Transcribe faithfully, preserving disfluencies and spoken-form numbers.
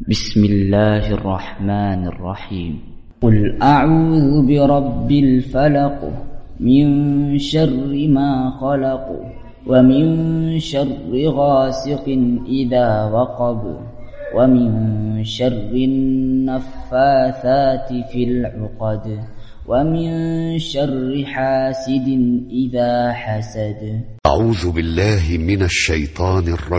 بسم الله الرحمن الرحيم. قل أعوذ برب الفلق من شر ما خلق ومن شر غاسق إذا وقب ومن شر النفاثات في العقد ومن شر حاسد إذا حسد. أعوذ بالله من الشيطان الرجيم.